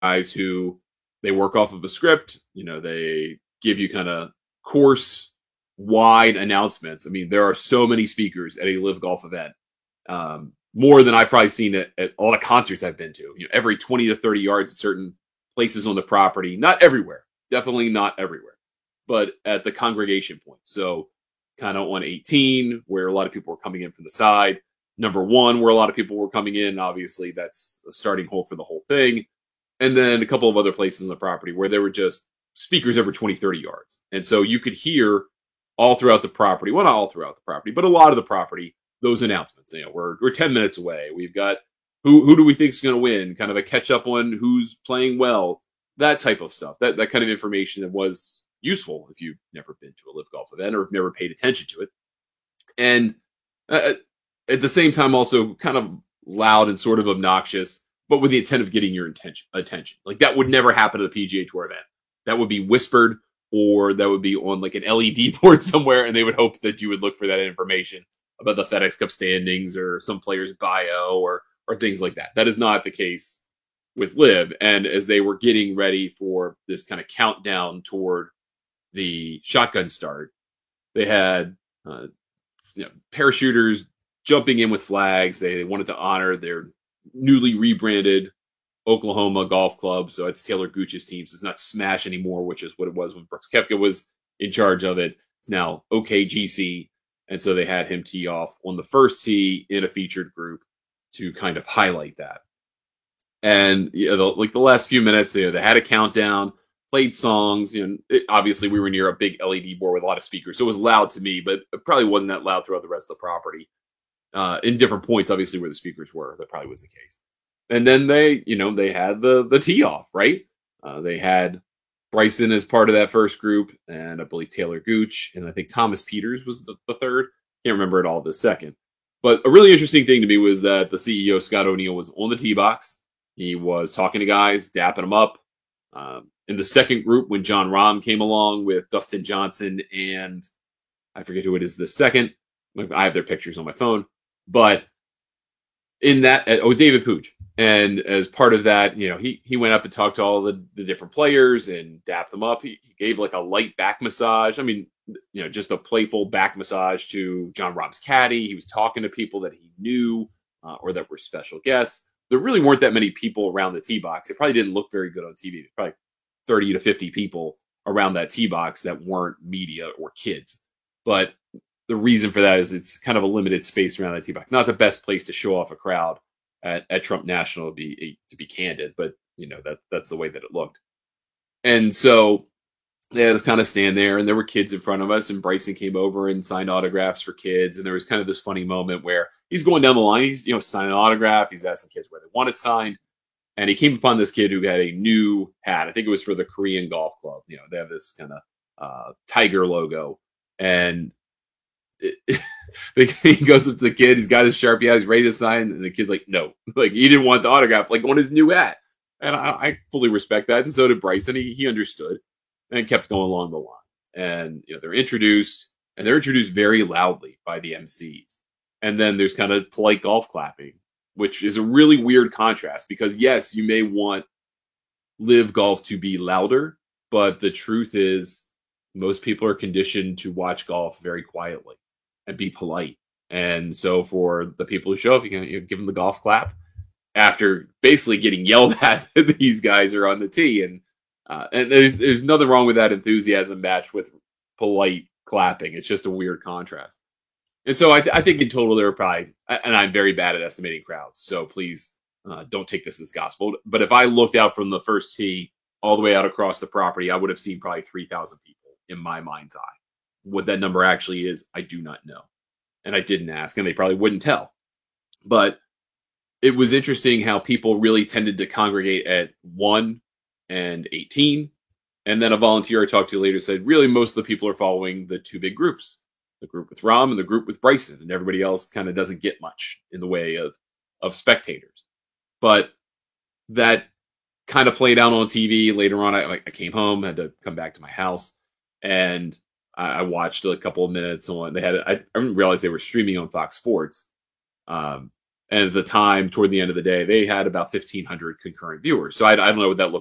guys who they work off of a script. They give you kind of course wide announcements. I mean, there are so many speakers at a live golf event, more than I've probably seen at a lot of concerts I've been to. Every 20 to 30 yards at certain places on the property, not everywhere, definitely not everywhere, but at the congregation point. So kind of on 18, where a lot of people were coming in from the side. Number one, where a lot of people were coming in. Obviously, that's the starting hole for the whole thing. And then a couple of other places on the property where there were just speakers every 20, 30 yards. And so you could hear all throughout the property, well, not all throughout the property, but a lot of the property, those announcements. We're 10 minutes away. We've got who do we think is going to win? Kind of a catch up on who's playing well, that type of stuff. That kind of information that was useful if you've never been to a live golf event or have never paid attention to it. And at the same time, also kind of loud and sort of obnoxious, but with the intent of getting your attention. Like that would never happen at the PGA Tour event. That would be whispered, or that would be on like an LED board somewhere, and they would hope that you would look for that information about the FedEx Cup standings or some player's bio or things like that. That is not the case with Live. And as they were getting ready for this kind of countdown toward the shotgun start, they had parachuters jumping in with flags. They wanted to honor their newly rebranded Oklahoma Golf Club. So it's Taylor Gooch's team. So it's not Smash anymore, which is what it was when Brooks Koepka was in charge of it. It's now OKGC. And so they had him tee off on the first tee in a featured group to kind of highlight that. And the last few minutes, they had a countdown, played songs. Obviously we were near a big LED board with a lot of speakers, so it was loud to me, but it probably wasn't that loud throughout the rest of the property. In different points, obviously, where the speakers were, that probably was the case. And then they had the tee off, right? They had Bryson as part of that first group, and I believe Taylor Gooch, and I think Thomas Peters was the third. Can't remember it all the second. But a really interesting thing to me was that the CEO, Scott O'Neill, was on the tee box. He was talking to guys, dapping them up. In the second group, when Jon Rahm came along with Dustin Johnson and I forget who it is the second. I have their pictures on my phone. But in that, David Pooch. And as part of that, he went up and talked to all the different players and dapped them up. He gave like a light back massage. I mean, just a playful back massage to Jon Rahm's caddy. He was talking to people that he knew or that were special guests. There really weren't that many people around the tee box. It probably didn't look very good on TV. There's probably 30 to 50 people around that tee box that weren't media or kids. But the reason for that is it's kind of a limited space around that tee box. Not the best place to show off a crowd at Trump National to be candid, but that's the way that it looked. And so they had us kind of stand there, and there were kids in front of us, and Bryson came over and signed autographs for kids. And there was kind of this funny moment where he's going down the line, he's signing an autograph, he's asking kids where they want it signed. And he came upon this kid who had a new hat. I think it was for the Korean Golf Club. They have this kind of tiger logo. And he goes up to the kid. He's got his Sharpie out. He's ready to sign. And the kid's like, no. Like, he didn't want the autograph, like, on his new hat. And I fully respect that. And so did Bryson. He understood and kept going along the line. And, they're introduced very loudly by the MCs. And then there's kind of polite golf clapping, which is a really weird contrast because, yes, you may want live golf to be louder, but the truth is most people are conditioned to watch golf very quietly and be polite. And so for the people who show up, you can give them the golf clap after basically getting yelled at that these guys are on the tee. And there's nothing wrong with that enthusiasm matched with polite clapping. It's just a weird contrast. And so I think in total there were probably, and I'm very bad at estimating crowds, so please don't take this as gospel. But if I looked out from the first tee all the way out across the property, I would have seen probably 3,000 people in my mind's eye. What that number actually is, I do not know. And I didn't ask, and they probably wouldn't tell. But it was interesting how people really tended to congregate at 1 and 18. And then a volunteer I talked to later said, really, most of the people are following the two big groups. The group with Rahm and the group with Bryson, and everybody else kind of doesn't get much in the way of spectators. But that kind of played out on TV. Later on, I came home, had to come back to my house, and I watched a couple of minutes on. I didn't realize they were streaming on Fox Sports, And at the time, toward the end of the day, they had about 1,500 concurrent viewers. So I don't know what that looked